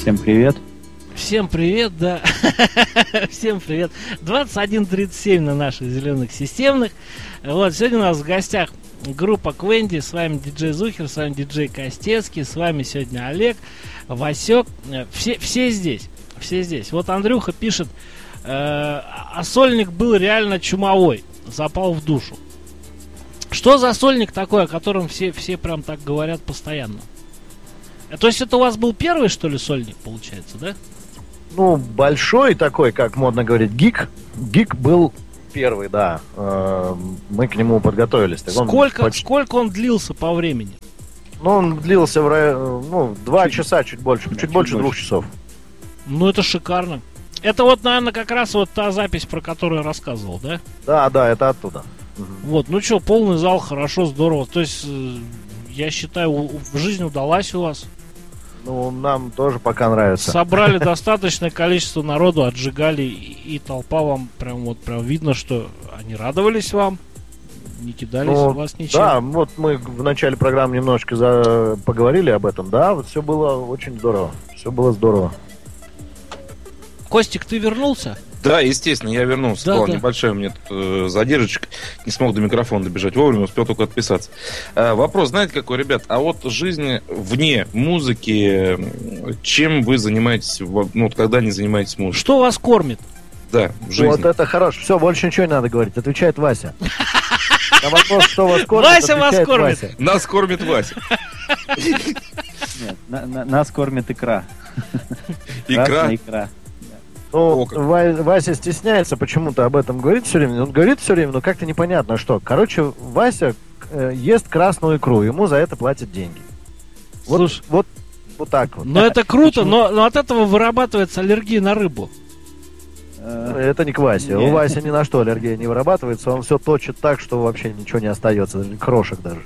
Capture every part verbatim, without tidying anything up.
Всем привет. Всем привет, да. Всем привет. двадцать один тридцать семь на наших зеленых системных. Вот, сегодня у нас в гостях группа Квенди. С вами диджей Зухер, с вами диджей Костецкий, с вами сегодня Олег, Васек. Все, все здесь. Все здесь. Вот Андрюха пишет, э, а сольник был реально чумовой. Запал в душу. Что за сольник такой, о котором все, все прям так говорят постоянно? То есть это у вас был первый, что ли, сольник, получается, да? Ну, большой такой, как модно говорить, гик. Гик был первый, да. Мы к нему подготовились. Сколько, он почти... сколько он длился по времени? Ну, он длился в рай... ну, два чуть... часа, чуть больше. Да, чуть, чуть больше, больше двух часов. Ну, это шикарно. Это вот, наверное, как раз вот та запись, про которую я рассказывал, да? Да, да, это оттуда. Угу. Вот, ну что, полный зал, хорошо, здорово. То есть, я считаю, жизнь удалась у вас. Ну, нам тоже пока нравится. Собрали достаточное количество народу, отжигали, и, и толпа вам прям вот прям видно, что они радовались вам, не кидались ну, у вас ничем. Да, вот мы в начале программы немножко за... поговорили об этом, да, вот все было очень здорово, все было здорово. Костик, ты вернулся? Да, естественно, я вернулся. Да, Была да. небольшая у меня тут э, задержечка. Не смог до микрофона добежать вовремя, успел только отписаться. Э, вопрос, знаете какой, ребят? А вот жизнь вне музыки, чем вы занимаетесь, ну, вот когда не занимаетесь музыкой? Что вас кормит? Да, в жизни. Вот это хорошо. Все, больше ничего не надо говорить. Отвечает Вася. На вопрос, что вас кормит, Вася вас кормит. Вася. Нас кормит Вася. Нет, на, на, нас кормит икра. Икра? икра. Ну, Ва- Вася стесняется почему-то об этом говорить все время. Он говорит все время, но как-то непонятно что. Короче, Вася э, ест красную икру, ему за это платят деньги. Вот, Слушай, вот, вот так вот. Ну это круто, но, но от этого вырабатывается аллергия на рыбу. Это не к Васе. Нет. У Васи ни на что аллергия не вырабатывается. Он все точит так, что вообще ничего не остается. Крошек даже.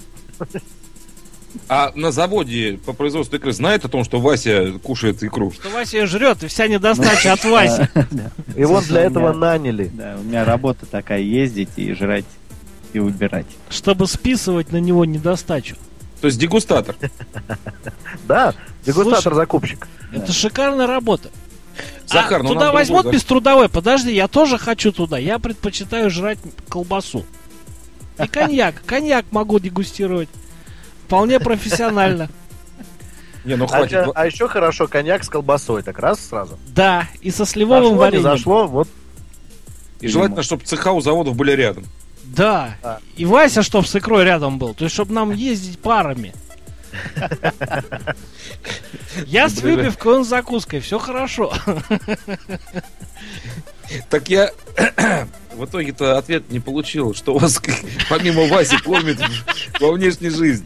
А на заводе по производству икры знает о том, что Вася кушает икру? Что Вася ее жрет, и вся недостача от Васи. Его для этого наняли. Да, у меня работа такая, ездить и жрать, и убирать. Чтобы списывать на него недостачу. То есть дегустатор. Да, дегустатор-закупщик. Это шикарная работа. Захар, а, ну туда нам возьмут другой, беструдовой. Подожди, я тоже хочу туда. Я предпочитаю жрать колбасу. И коньяк. Коньяк могу дегустировать. Вполне профессионально. Не, ну А, хватит. а, а еще хорошо коньяк с колбасой. Так раз сразу. Да, и со сливовым Зашло, не вареньем. зашло, вот. И желательно, чтобы цеха у заводов были рядом. Да. Да. И Вася, чтоб с икрой рядом был. То есть, чтобы нам ездить парами. Я с выпивкой, он с закуской. Все хорошо. Так я в итоге-то ответ не получил, что вас помимо Васи кормит во внешней жизни.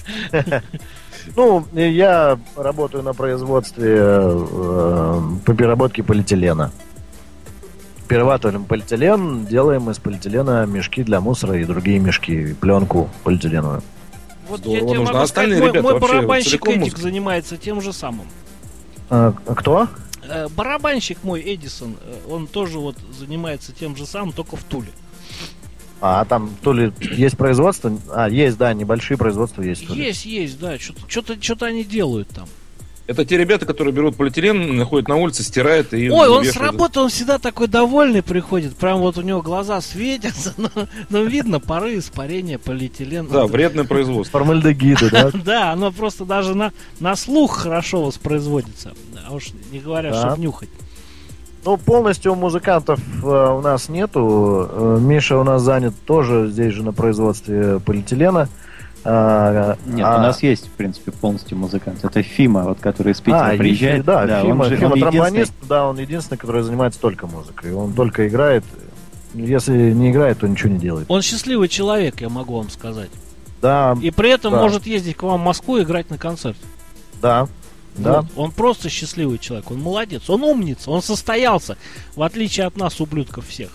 Ну, я работаю на производстве э, по переработке полиэтилена. Перерабатываем полиэтилен, делаем из полиэтилена мешки для мусора и другие мешки, пленку полиэтиленовую. Вот Здорово, я тебе нужно. могу Остальные сказать, мой, ребята мой вообще барабанщик целиком Эдик музыкой? занимается тем же самым. А, кто? Э, барабанщик мой Эдисон, э, он тоже вот занимается тем же самым, только в Туле. А там то ли есть производство? А, есть, да, небольшие производства есть. что ли. Есть, есть, да, что-то, что-то, что-то они делают там. Это те ребята, которые берут полиэтилен, находят на улице, стирают и Ой, он с вешают. работы, он всегда такой довольный приходит. Прям вот у него глаза светятся, но, но видно пары испарения полиэтилена. Да, вредное производство. Формальдегиды, да? Да, оно просто даже на, на слух хорошо воспроизводится. А уж не говоря, Да. чтобы нюхать. Ну, полностью музыкантов э, у нас нету. Э, Миша у нас занят тоже здесь же на производстве полиэтилена. А, Нет, а- у нас есть, в принципе, полностью музыкант. Это Фима, вот, который из Питера А, приезжает. Ефи- да, Да, Фима, он же- Фима он тромбонист, единственный- да, он единственный, который занимается только музыкой. Он только играет. Если не играет, то ничего не делает. Он счастливый человек, я могу вам сказать. Да, И при этом Да. может ездить к вам в Москву и играть на концерте. да, да. Вот. Он просто счастливый человек, он молодец, он умница, он состоялся, в отличие от нас, ублюдков всех.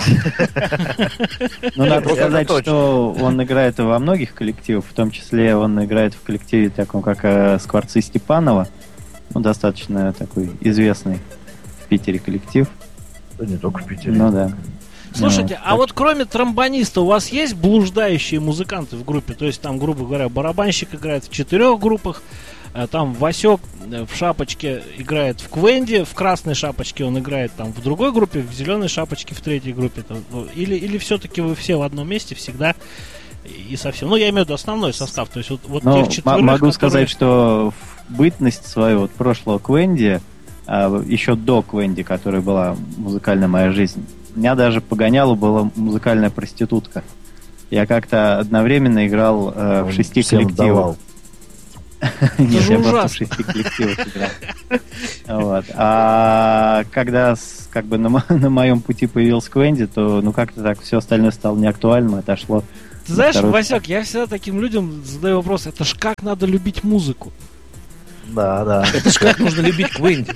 Ну, надо Это сказать, точно. что он играет во многих коллективах, в том числе он играет в коллективе таком, как э, Скворцы Степанова. Ну, достаточно такой известный в Питере коллектив. Да не только в Питере. Ну да. Слушайте, Ну, а вот кроме тромбониста у вас есть блуждающие музыканты в группе? То есть там, грубо говоря, барабанщик играет в четырех группах, А там Васек в шапочке играет в Квенди, в красной шапочке он играет там в другой группе, в зеленой шапочке в третьей группе. Или, или все-таки вы все в одном месте всегда и совсем. Ну, я имею в виду основной состав. То есть вот, вот Но тех четверых, могу которые... сказать, что в бытность свою вот прошлого Квенди, а, еще до Квенди, которая была музыкальная моя жизнь, у меня даже по гонялу была музыкальная проститутка. Я как-то одновременно играл э, в шести коллективах. Нет, я просто в шести коллективах играл. Вот. А когда с, как бы на, на моем пути появился Квенди, то ну как-то так все остальное стало неактуальным, отошло. Ты знаешь, Васек, я всегда таким людям задаю вопрос, это ж как надо любить музыку? Да, да. Это ж как нужно любить Квенди?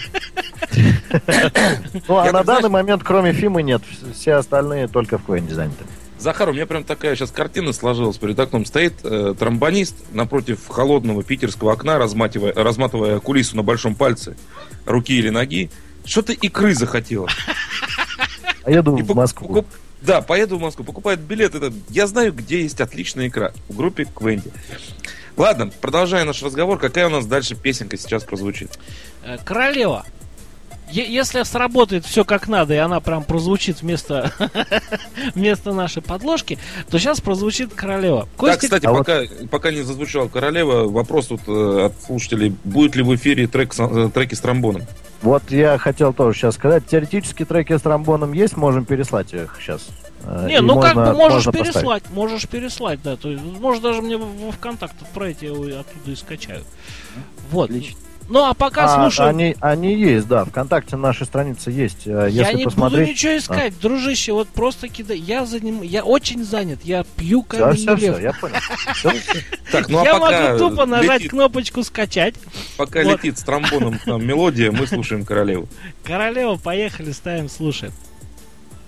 Ну, а на данный момент, кроме Фимы, нет. Все остальные только в Квенди заняты. Захар, у меня прям такая сейчас картина сложилась. Перед окном стоит э, тромбонист напротив холодного питерского окна, разматывая, разматывая кулису на большом пальце руки или ноги. Что-то икры захотело. А еду И в пок- Москву. покуп- Да, поеду в Москву, покупает билет. Это... Я знаю, где есть отличная икра. В группе Квенди. Ладно, продолжая наш разговор. Какая у нас дальше песенка сейчас прозвучит? Королева. Е- если сработает все как надо, и она прям прозвучит вместо, вместо нашей подложки, то сейчас прозвучит Королева. Да, Костик... кстати, а пока, пока не зазвучала Королева, вопрос тут э, от слушателей. Будет ли в эфире трек с, э, треки с тромбоном? Вот я хотел тоже сейчас сказать. Теоретически треки с тромбоном есть, можем переслать их сейчас. Не, И ну как можно- бы можешь можно переслать, поставить. можешь переслать, да. То есть, можешь даже мне во ВКонтакт отправить, я его оттуда и скачаю. Вот. Отлично. Ну а пока А, слушаю. они, они есть, да. ВКонтакте нашей странице есть. э, Я Если не посмотреть... буду ничего искать, дружище, вот просто кидай. Я заним... я очень занят, я пью Все, камень все, лев. все, я понял. Всё. Так, ну а Я пока могу тупо нажать летит, кнопочку скачать. пока Вот. летит с тромбоном там мелодия, мы слушаем Королеву. Королева, поехали, ставим, слушаем.